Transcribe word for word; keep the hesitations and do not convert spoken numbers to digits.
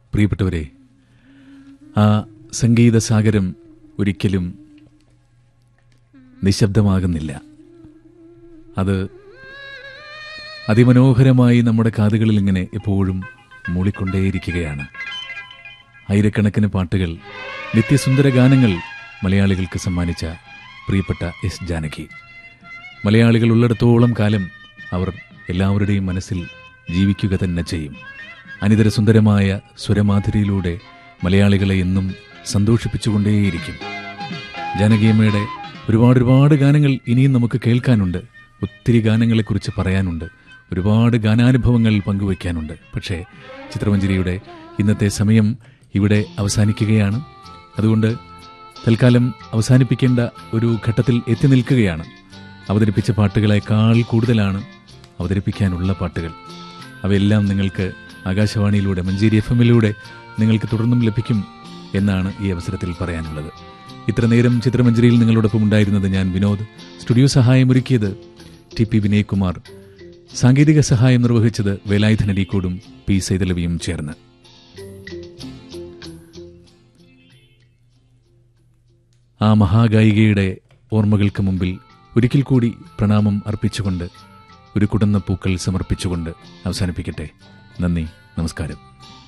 പ്രിയപ്പെട്ടവരെ, ആ സംഗീതസാഗരം ഒരിക്കലും നിശബ്ദമാകുന്നില്ല. അത് അതിമനോഹരമായി നമ്മുടെ കാതുകളിൽ ഇങ്ങനെ എപ്പോഴും മൂളിക്കൊണ്ടേയിരിക്കുകയാണ്. ആയിരക്കണക്കിന് പാട്ടുകൾ, നിത്യസുന്ദര ഗാനങ്ങൾ മലയാളികൾക്ക് സമ്മാനിച്ച പ്രിയപ്പെട്ട എസ് ജാനകി. മലയാളികൾ ഉള്ളിടത്തോളം കാലം അവർ എല്ലാവരുടെയും മനസ്സിൽ ജീവിക്കുക തന്നെ ചെയ്യും. അനിതരസുന്ദരമായ സ്വരമാധുരിയിലൂടെ മലയാളികളെ എന്നും സന്തോഷിപ്പിച്ചുകൊണ്ടേയിരിക്കും. ജാനകിയമ്മയുടെ ഒരുപാട് ഒരുപാട് ഗാനങ്ങൾ ഇനിയും നമുക്ക് കേൾക്കാനുണ്ട്. ഒത്തിരി ഗാനങ്ങളെക്കുറിച്ച് പറയാനുണ്ട്. ഒരുപാട് ഗാനാനുഭവങ്ങൾ പങ്കുവയ്ക്കാനുണ്ട്. പക്ഷേ ചിത്രമഞ്ജരിയുടെ ഇന്നത്തെ സമയം ഇവിടെ അവസാനിക്കുകയാണ്. അതുകൊണ്ട് തൽക്കാലം അവസാനിപ്പിക്കേണ്ട ഒരു ഘട്ടത്തിൽ എത്തി നിൽക്കുകയാണ്. അവതരിപ്പിച്ച പാട്ടുകളെക്കാൾ കൂടുതലാണ് അവതരിപ്പിക്കാനുള്ള പാട്ടുകൾ. അവയെല്ലാം നിങ്ങൾക്ക് ആകാശവാണിയിലൂടെ, മഞ്ചേരി എഫ് എമ്മിലൂടെ നിങ്ങൾക്ക് തുടർന്നും ലഭിക്കും എന്നാണ് ഈ അവസരത്തിൽ പറയാനുള്ളത്. ഇത്ര നേരം ചിത്രമഞ്ജരിയിൽ നിങ്ങളോടൊപ്പം ഉണ്ടായിരുന്നത് ഞാൻ Vinod. Studio സഹായമൊരുക്കിയത് T P Vinaykumar. സാങ്കേതിക സഹായം നിർവഹിച്ചത് വേലായുധൻ അരീക്കോടും പി സൈതലവിയും ചേർന്ന്. ആ മഹാഗായികയുടെ ഓർമ്മകൾക്ക് മുമ്പിൽ ഒരിക്കൽ കൂടി പ്രണാമം അർപ്പിച്ചുകൊണ്ട്, ഒരു കുടന്ന പൂക്കൾ സമർപ്പിച്ചുകൊണ്ട് അവസാനിപ്പിക്കട്ടെ. നന്ദി, നമസ്കാരം.